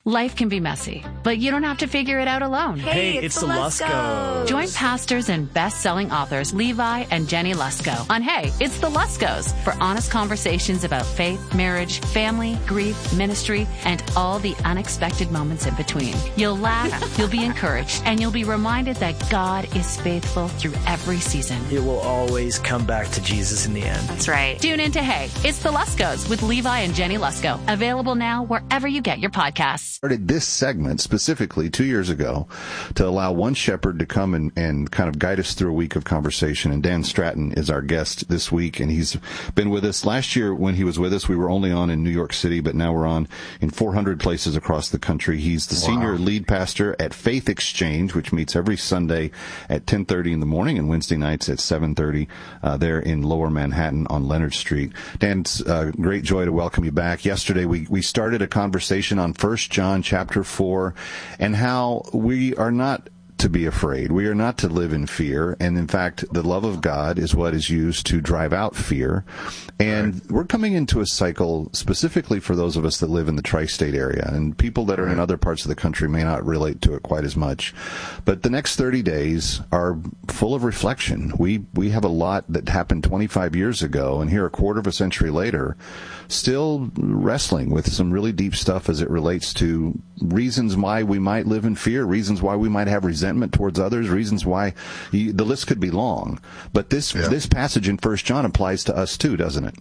Life can be messy, but you don't have to figure it out alone. Hey, it's the Luskos. Join pastors and best-selling authors Levi and Jenny Lusko on Hey, It's the Luskos for honest conversations about faith, marriage, family, grief, ministry, and all the unexpected moments in between. You'll laugh, you'll be encouraged, and you'll be reminded that God is faithful through every season. It will always come back to Jesus in the end. That's right. Tune in to Hey, It's the Luskos with Levi and Jenny Lusko. Available now wherever you get your podcasts. Started this segment specifically 2 years ago to allow one shepherd to come and kind of guide us through a week of conversation. And Dan Stratton is our guest this week, and he's been with us. Last year when he was with us, we were only on in New York City, but now we're on in 400 places across the country. He's the senior lead pastor at Faith Exchange, which meets every Sunday at 10:30 in the morning and Wednesday nights at 7:30 there in Lower Manhattan on Leonard Street. Dan, it's great joy to welcome you back. Yesterday we started a conversation on 1 John chapter 4, and how we are not to be afraid. We are not to live in fear. And in fact, the love of God is what is used to drive out fear. And we're coming into a cycle specifically for those of us that live in the tri-state area. And people that are in other parts of the country may not relate to it quite as much. But the next 30 days are full of reflection. We have a lot that happened 25 years ago, and here a quarter of a century later, still wrestling with some really deep stuff as it relates to reasons why we might live in fear, reasons why we might have resentment towards others, reasons why the list could be long. But this passage in 1 John applies to us too, doesn't it?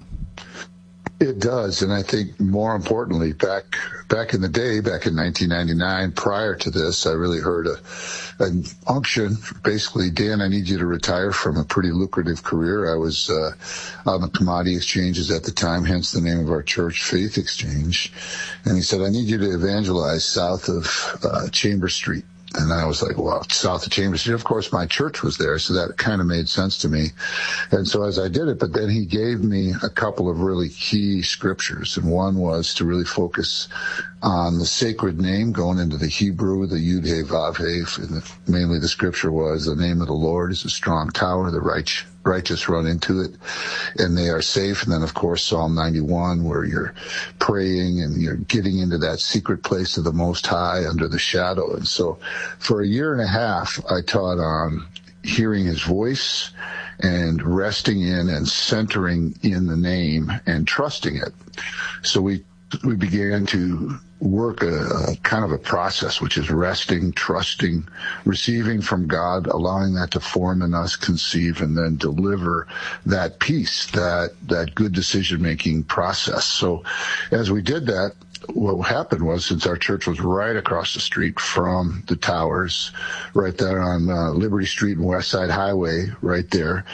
It does, and I think more importantly, back in the day, back in 1999, prior to this, I really heard an unction. Basically, Dan, I need you to retire from a pretty lucrative career. I was on the commodity exchanges at the time, hence the name of our church, Faith Exchange. And he said, I need you to evangelize south of Chambers Street. And I was like, well, south of Chambers Street. Of course, my church was there, so that kind of made sense to me. And so as I did it, but then he gave me a couple of really key scriptures. And one was to really focus on the sacred name, going into the Hebrew, the Yud He Vav He. And mainly the scripture was, the name of the Lord is a strong tower, the righteous run into it, and they are safe. And then, of course, Psalm 91, where you're praying and you're getting into that secret place of the Most High under the shadow. And so for a year and a half, I taught on hearing his voice and resting in and centering in the name and trusting it. So we began to work a kind of a process, which is resting, trusting, receiving from God, allowing that to form in us, conceive, and then deliver that peace, that good decision-making process. So as we did that, what happened was, since our church was right across the street from the towers, right there on Liberty Street and West Side Highway, right there,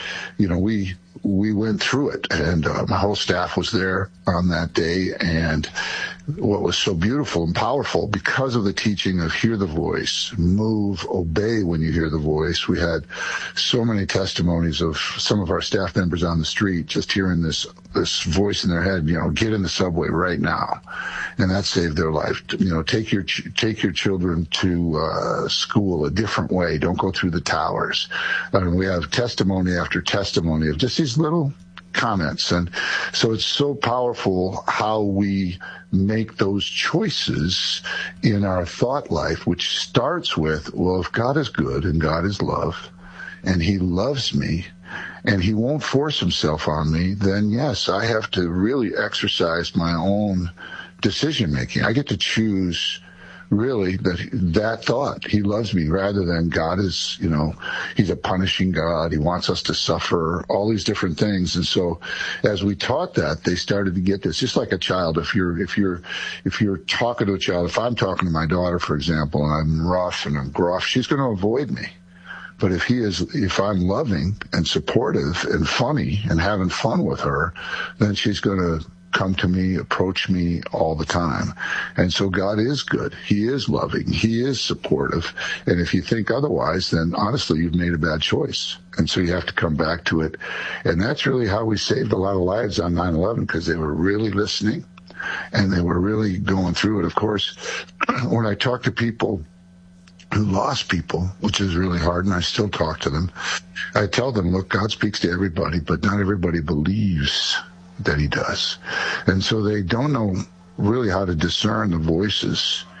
we went through it, and my whole staff was there on that day. And what was so beautiful and powerful, because of the teaching of hear the voice, move, obey when you hear the voice, we had so many testimonies of some of our staff members on the street just hearing this voice in their head, get in the subway right now. And that saved their life. Take your children to school a different way. Don't go through the towers. We have testimony after testimony of just these little comments. And so it's so powerful how we make those choices in our thought life, which starts with, well, if God is good and God is love and he loves me and he won't force himself on me, then yes, I have to really exercise my own decision making. I get to choose really that thought. He loves me, rather than God is, he's a punishing God. He wants us to suffer, all these different things. And so as we taught that, they started to get this, just like a child. If you're talking to a child, if I'm talking to my daughter, for example, and I'm rough and I'm gruff, she's going to avoid me. But if I'm loving and supportive and funny and having fun with her, then she's going to come to me, approach me all the time. And so God is good. He is loving. He is supportive. And if you think otherwise, then honestly, you've made a bad choice. And so you have to come back to it. And that's really how we saved a lot of lives on 9/11, because they were really listening and they were really going through it. Of course, when I talk to people who lost people, which is really hard, and I still talk to them, I tell them, look, God speaks to everybody, but not everybody believes that he does. And so they don't know really how to discern the voices